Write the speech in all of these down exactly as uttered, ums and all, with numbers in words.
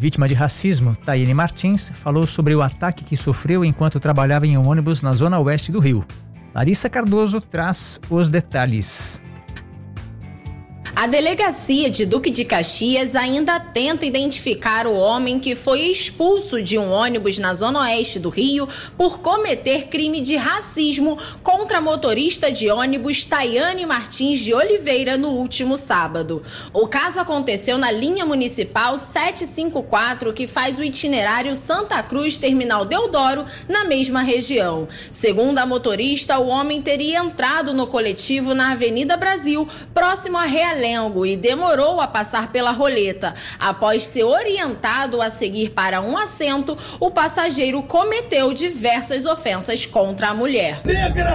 Vítima de racismo, Tayane Martins falou sobre o ataque que sofreu enquanto trabalhava em um ônibus na zona oeste do Rio. Larissa Cardoso traz os detalhes. A delegacia de Duque de Caxias ainda tenta identificar o homem que foi expulso de um ônibus na zona oeste do Rio por cometer crime de racismo contra a motorista de ônibus Tayane Martins de Oliveira no último sábado. O caso aconteceu na linha municipal setecentos e cinquenta e quatro, que faz o itinerário Santa Cruz Terminal Deodoro, na mesma região. Segundo a motorista, o homem teria entrado no coletivo na Avenida Brasil, próximo a Realengo, e demorou a passar pela roleta. Após ser orientado a seguir para um assento, o passageiro cometeu diversas ofensas contra a mulher. Negra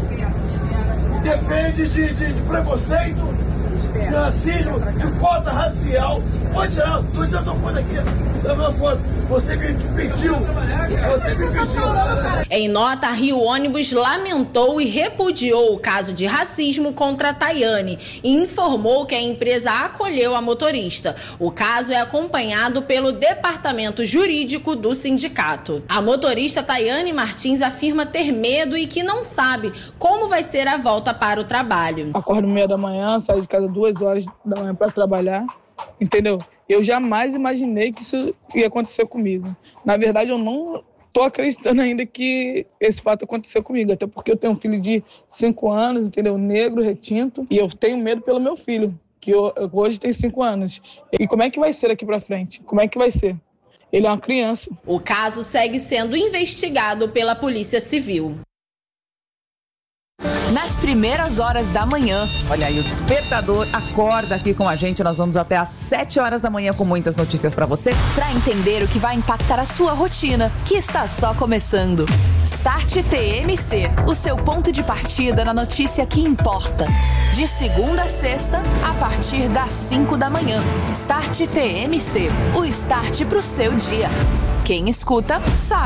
depende de, de, de preconceito, de racismo, de cota racial. Pode tirar, você eu tô falando aqui, da minha foto. Você me pediu, você me pediu. Em nota, a Rio Ônibus lamentou e repudiou o caso de racismo contra a Tayane e informou que a empresa acolheu a motorista. O caso é acompanhado pelo departamento jurídico do sindicato. A motorista Tayane Martins afirma ter medo e que não sabe como vai ser a volta para o trabalho. Acordo meia da manhã, saio de casa duas horas da manhã para trabalhar, entendeu? Eu jamais imaginei que isso ia acontecer comigo. Na verdade, eu não estou acreditando ainda que esse fato aconteceu comigo, até porque eu tenho um filho de cinco anos, entendeu? Negro, retinto, e eu tenho medo pelo meu filho, que eu, hoje tem cinco anos. E como é que vai ser daqui para frente? Como é que vai ser? Ele é uma criança. O caso segue sendo investigado pela Polícia Civil. Nas primeiras horas da manhã, olha aí, o Despertador acorda aqui com a gente. Nós vamos até às sete horas da manhã com muitas notícias pra você, pra entender o que vai impactar a sua rotina, que está só começando. Start T M C, o seu ponto de partida na notícia que importa. De segunda a sexta, a partir das cinco da manhã. Start T M C, o start pro seu dia. Quem escuta, sabe.